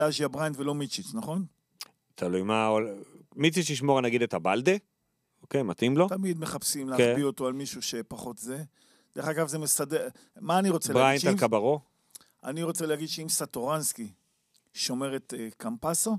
אג'יה בריינט ולא מיצ'יץ, נכון? תלוי מה... מיצ'יץ ישמור נגיד את הבלדה, אוקיי, מתאים לו. תמיד מחפשים להחביא אותו על מישהו שפחות זה. דרך אגב, זה מסדר... מה אני רוצה להגיד? בריינט על קברו? אני רוצה להגיד שאם סטורנסקי שומר את קמפסו,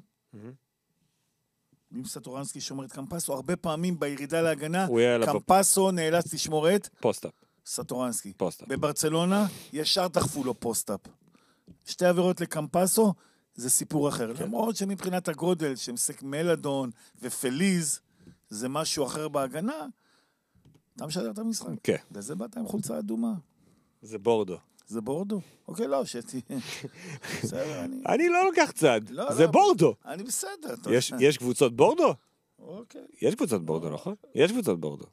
אם סטורנסקי שומר את קמפסו, הרבה פעמים בירידה להגנה, קמפסו נאלץ לשמור את פוסט-אפ. סטורנסקי. פוסט-אפ. בברצלונה ישר דחפו לו פוסט-אפ. שתי עבירות לקמפסו זה סיפור אחר. כן. למרות שמבחינת הגודל, שמסק מלאדון ופליז, זה משהו אחר בהגנה, אתה משדר את המשחק. כן. וזה באת עם חולצה אדומה. זה בורדו. זה בורדו? אוקיי, לא, שתי... בסדר, אני לא לוקח צד. לא, זה בורדו. אני בסדר. יש קבוצות בורדו? אוקיי. יש קבוצות בורדו, נכון? יש קבוצות בורדו.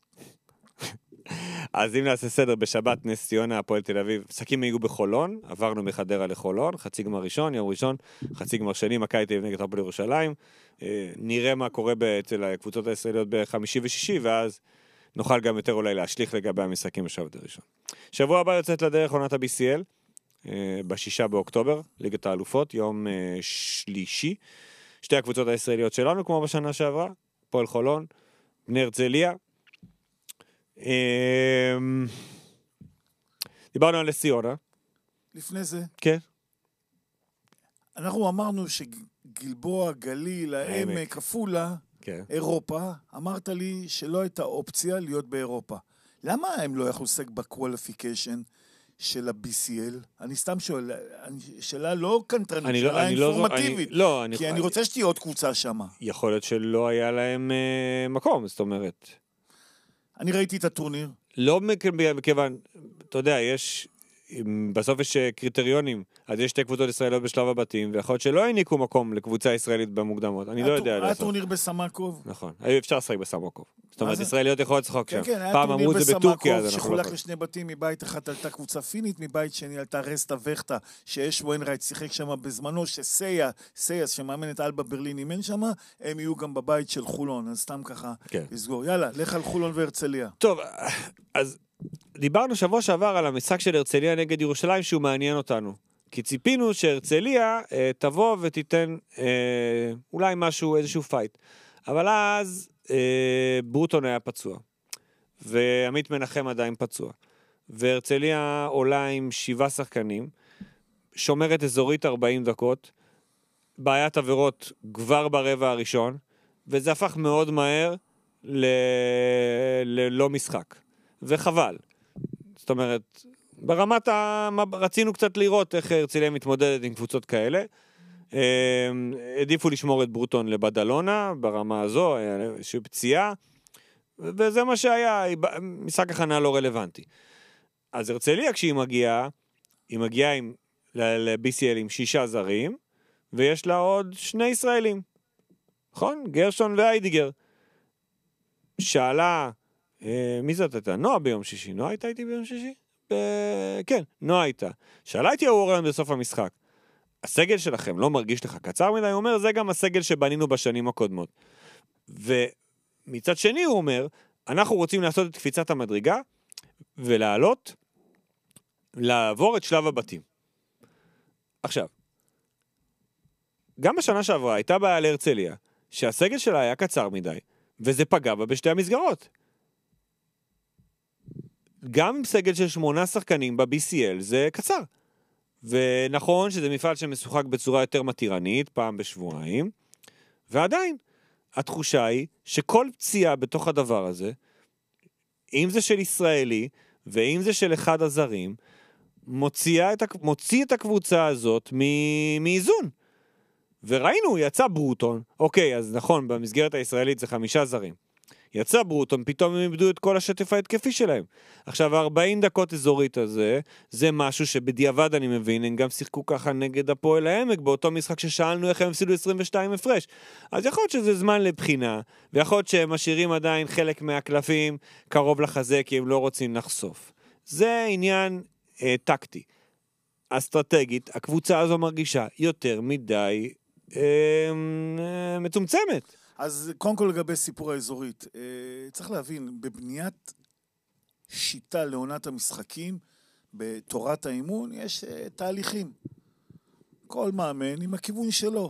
אז אם נעשה סדר, בשבת נס ציונה, הפועל תל אביב, משחקים היו בחולון, עברנו מחדרה לחולון, חצי גמר ראשון, יום ראשון, חצי גמר שני, מכבי תל אביב נגד הפועל ירושלים, נראה מה קורה אצל הקבוצות הישראליות בחמישי ושישי, ואז נוכל גם יותר אולי להשליך לגבי המשחקים בשבת הראשון. שבוע הבא יוצאת לדרך עונת ה-BCL, ב6 באוקטובר, ליגת האלופות, יום שלישי, שתי הקבוצות הישראליות שלנו, כמו בשנה שעברה, הפועל חולון, בני הרצליה, דיברנו על נס ציונה. לפני זה. כן. אנחנו אמרנו שגלבוע, גליל, העמק, עפולה, אירופה, אמרת לי שלא הייתה אופציה להיות באירופה. למה הם לא יכלו לשחק בקואליפיקיישן של ה-BCL? אני סתם שואל, שאלה לא קנטרנית, שאלה אינפורמטיבית. כי אני רוצה שתהיה עוד קבוצה שמה. יכול להיות שלא היה להם מקום, זאת אומרת. אני ראיתי את הטורניר. לא מכיוון, אתה יודע, בסוף יש קריטריונים, אז יש שתי קבוצות ישראליות בשלב הבתים, ויכול להיות שלא העניקו מקום לקבוצה ישראלית במוקדמות, אני לא יודע לעשות. היה טורניר בסמקוב. נכון, אפשר לשחק בסמקוב. זאת אומרת, ישראליות יכולות לשחק שם. כן, היה טורניר בסמקוב, שחולק לשני בתים, מבית אחד עלתה קבוצה פינית, מבית שני עלתה רסטה וכתה, שיש וויינרייט שיחק שם בזמנו, שסייס, שמאמן את אלבה ברלין אימן שם, הם יהיו גם בבית של חולון, אז סתם ככה לסגור. יאללה, לך על חולון והרצליה. טוב, אז דיברנו שבוע שעבר על המשחק של הרצליה נגד ירושלים שהוא מעניין אותנו. כי ציפינו שהרצליה תבוא ותיתן אולי משהו, איזשהו פייט. אבל אז ברוטון היה פצוע. ועמית מנחם עדיין פצוע. והרצליה עולה עם 7 שחקנים, שומרת אזורית 40 דקות, בעיית עבירות כבר ברבע הראשון, וזה הפך מאוד מהר ללא משחק. וחבל. זאת אומרת, ברמת רצינו קצת לראות איך הרצליה מתמודדת עם קבוצות כאלה. עדיפו לשמור את ברוטון לבדלונה, ברמה הזו, איזושהי פציעה, וזה מה שהיה, משחק הכנה לא רלוונטי. אז הרצליה כשהיא מגיעה, היא מגיעה ל-BCL עם 6 זרים, ויש לה עוד 2 ישראלים. נכון? גרשון ואיידיגר. שאלה, מי זאת הייתה? נועה ביום שישי. נועה הייתה איתי ביום שישי? כן, נועה הייתה. שאלה איתי אורן בסוף המשחק. הסגל שלכם לא מרגיש לך קצר מדי? הוא אומר, זה גם הסגל שבנינו בשנים הקודמות. ומצד שני הוא אומר, אנחנו רוצים לעשות את קפיצת המדרגה, ולעלות, לעבור את שלב הבתים. עכשיו, גם בשנה שעברה הייתה בעיה להרצליה, שהסגל שלה היה קצר מדי, וזה פגע בה בשתי המסגרות. גם עם סגל של 8 שחקנים ב-BCL זה קצר. ונכון שזה מפעל שמשוחק בצורה יותר מתירנית, פעם בשבועיים, ועדיין, התחושה היא שכל פציעה בתוך הדבר הזה, אם זה של ישראלי, ואם זה של אחד הזרים, מוציא את הקבוצה הזאת מאיזון. וראינו, יצא ברוטון, אוקיי, אז נכון, במסגרת הישראלית זה 5 זרים. יצא ברוטון, פתאום הם איבדו את כל השטף ההתקפי שלהם. עכשיו, 40 דקות אזורית הזה, זה משהו שבדיעבד אני מבין, הם גם שיחקו ככה נגד הפועל העמק, באותו משחק ששאלנו איך הם הפסידו 22 הפרש. אז יכול להיות שזה זמן לבחינה, ויכול להיות שהם משאירים עדיין חלק מהקלפים קרוב לחזה, כי הם לא רוצים לחשוף. זה עניין טקטי. אסטרטגית, הקבוצה הזו מרגישה יותר מדי מצומצמת. אז קודם כל לגבי סיפור האזורית, צריך להבין, בבניית שיטה לעונת המשחקים, בתורת האימון, יש תהליכים. כל מאמן עם הכיוון שלו.